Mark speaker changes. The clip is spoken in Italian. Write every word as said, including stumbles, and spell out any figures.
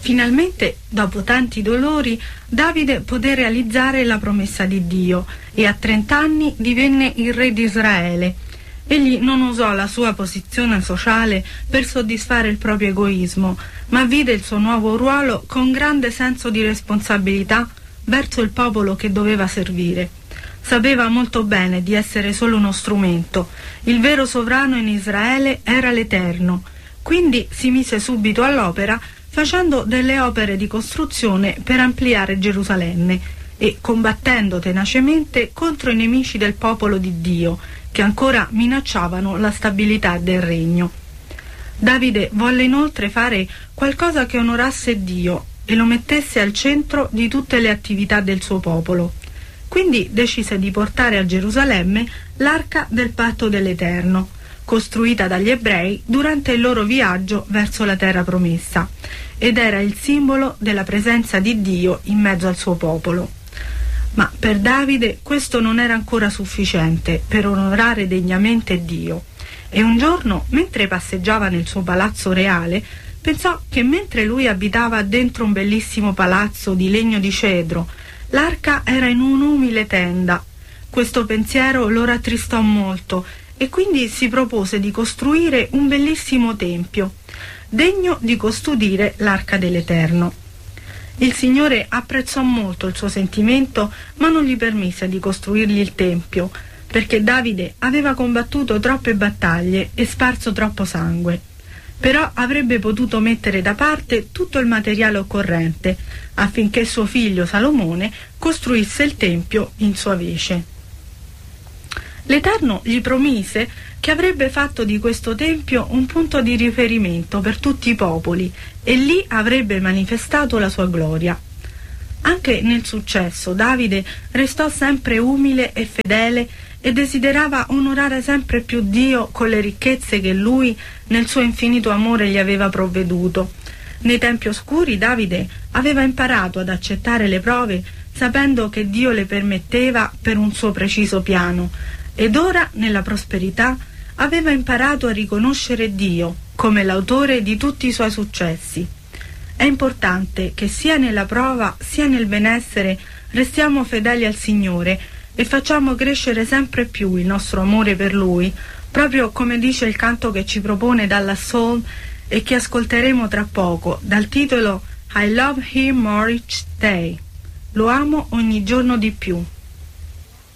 Speaker 1: Finalmente, dopo tanti dolori, Davide poté realizzare la promessa di Dio e a trent'anni divenne il re di Israele. Egli non usò la sua posizione sociale per soddisfare il proprio egoismo, ma vide il suo nuovo ruolo con grande senso di responsabilità verso il popolo che doveva servire. Sapeva molto bene di essere solo uno strumento. Il vero sovrano in Israele era l'Eterno. Quindi si mise subito all'opera facendo delle opere di costruzione per ampliare Gerusalemme e combattendo tenacemente contro i nemici del popolo di Dio, che ancora minacciavano la stabilità del regno. Davide volle inoltre fare qualcosa che onorasse Dio e lo mettesse al centro di tutte le attività del suo popolo. Quindi decise di portare a Gerusalemme l'arca del patto dell'Eterno, costruita dagli ebrei durante il loro viaggio verso la terra promessa, ed era il simbolo della presenza di Dio in mezzo al suo popolo. Ma per Davide questo non era ancora sufficiente per onorare degnamente Dio, e un giorno, mentre passeggiava nel suo palazzo reale, pensò che mentre lui abitava dentro un bellissimo palazzo di legno di cedro, l'arca era in un'umile tenda. Questo pensiero lo rattristò molto e quindi si propose di costruire un bellissimo tempio, degno di custodire l'arca dell'Eterno. Il Signore apprezzò molto il suo sentimento, ma non gli permise di costruirgli il tempio, perché Davide aveva combattuto troppe battaglie e sparso troppo sangue. Però avrebbe potuto mettere da parte tutto il materiale occorrente, affinché suo figlio Salomone costruisse il tempio in sua vece. L'Eterno gli promise che avrebbe fatto di questo tempio un punto di riferimento per tutti i popoli e lì avrebbe manifestato la sua gloria. Anche nel successo Davide restò sempre umile e fedele e desiderava onorare sempre più Dio con le ricchezze che lui nel suo infinito amore gli aveva provveduto. Nei tempi oscuri Davide aveva imparato ad accettare le prove sapendo che Dio le permetteva per un suo preciso piano, ed ora, nella prosperità, aveva imparato a riconoscere Dio come l'autore di tutti i suoi successi. È importante che sia nella prova sia nel benessere restiamo fedeli al Signore e facciamo crescere sempre più il nostro amore per Lui, proprio come dice il canto che ci propone dalla Soul e che ascolteremo tra poco, dal titolo I Love Him More Each Day. Lo amo ogni giorno di più.